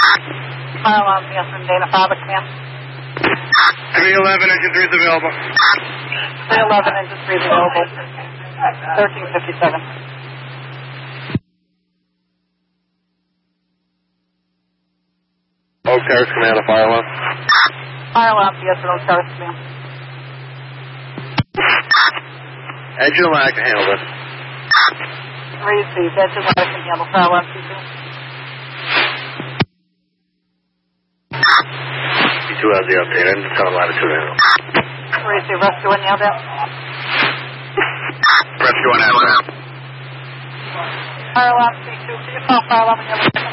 Fire alarm, yes, from Dana Farber, command. 311, engine 3 is available. 311, engine 3 is available. 1357. Oak Terrace Command, a fire alarm. Fire alarm, yes, from Oak Terrace, command. Engine lag can handle this. Received, engine lag can handle. Fire alarm, C2. C2 has the update, engine 10 latitude handle. Received, rescue in now down. Rescue on out. Fire alarm, C2, can you call fire alarm when you're